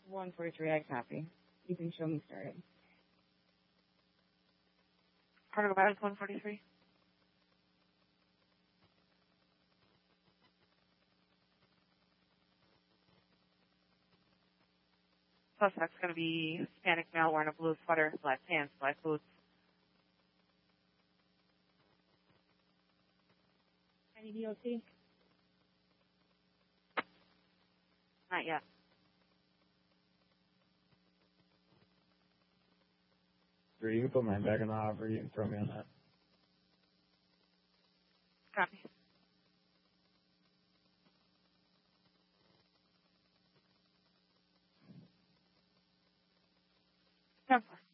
143, I copy. You can show me started. Cargo Battles 143. Suspect's going to be Hispanic male wearing a blue sweater, black pants, black boots. Any DOT? Not yet. You can put mine back in the hopper. You can throw me on that. Copy. 10-4.